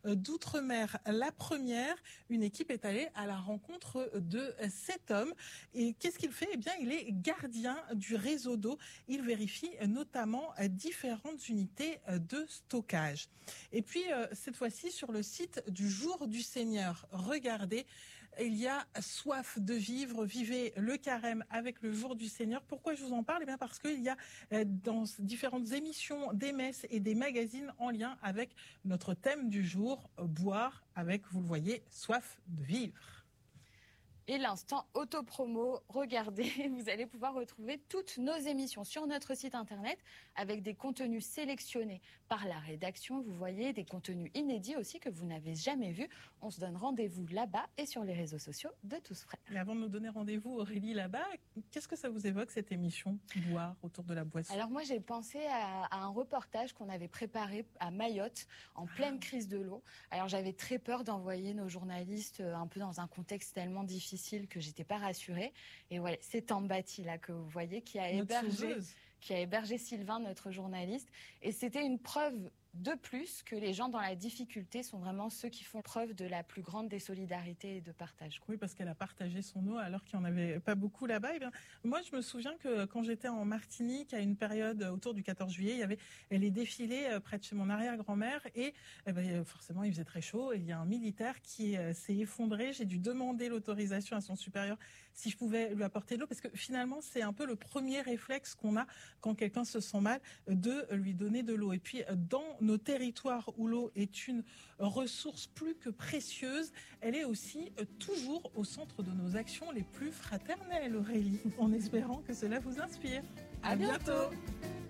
d'outre-mer. La première, une équipe est allée à la rencontre de cet homme. Et qu'est-ce qu'il fait? Eh bien, il est gardien du réseau d'eau. Il vérifie notamment différentes unités de stockage. Et puis, cette fois-ci, sur le site du Jour du Seigneur, regardez, il y a soif de vivre. Vivez le carême avec le Jour du Seigneur. Pourquoi je vous en parle? Eh bien, parce qu'il y a dans différentes émissions des messes et des magazines en lien avec notre thème du jour, boire avec, vous le voyez, soif de vivre. Et l'instant autopromo, regardez, vous allez pouvoir retrouver toutes nos émissions sur notre site internet avec des contenus sélectionnés par la rédaction. Vous voyez, des contenus inédits aussi que vous n'avez jamais vus. On se donne rendez-vous là-bas et sur les réseaux sociaux de Tous Frères. Et avant de nous donner rendez-vous, Aurélie, là-bas, qu'est-ce que ça vous évoque, cette émission Boire autour de la boisson? Alors moi, j'ai pensé à un reportage qu'on avait préparé à Mayotte en pleine crise de l'eau. Alors j'avais très peur d'envoyer nos journalistes un peu dans un contexte tellement difficile que j'étais pas rassurée. Et voilà, c'est Tambati là que vous voyez qui a hébergé Sylvain, notre journaliste. Et c'était une preuve de plus que les gens dans la difficulté sont vraiment ceux qui font preuve de la plus grande des solidarités et de partage. Oui, parce qu'elle a partagé son eau alors qu'il n'y en avait pas beaucoup là-bas. Eh bien, moi, je me souviens que quand j'étais en Martinique, à une période autour du 14 juillet, il y avait les défilés près de chez mon arrière-grand-mère et forcément, il faisait très chaud. Et il y a un militaire qui s'est effondré. J'ai dû demander l'autorisation à son supérieur si je pouvais lui apporter de l'eau, parce que finalement, c'est un peu le premier réflexe qu'on a quand quelqu'un se sent mal, de lui donner de l'eau. Et puis, dans nos territoires où l'eau est une ressource plus que précieuse, elle est aussi toujours au centre de nos actions les plus fraternelles, Aurélie, en espérant que cela vous inspire. À bientôt.